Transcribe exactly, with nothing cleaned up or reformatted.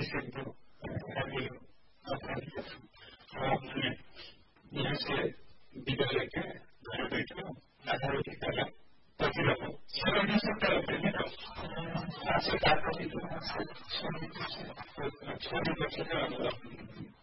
सिद्ध हो, अपराधी हो, अपराधी हो, तो आपने यहाँ से विदा लेके घर बैठो, आधा रोटी खा लो, तो फिर रखो, सब नहीं सकता है ना, आपसे काटो भी तो छोटे बच्चे का